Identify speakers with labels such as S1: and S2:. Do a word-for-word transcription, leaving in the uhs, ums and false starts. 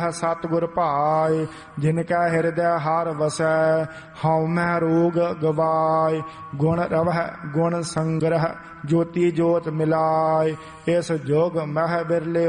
S1: सतगुर भाय जिनका हृदय हार वसै हਉ मैं रोग गवाय गुण रवह गुण संग्रह ज्योति जोत मिलाय इस जोग मह बिरले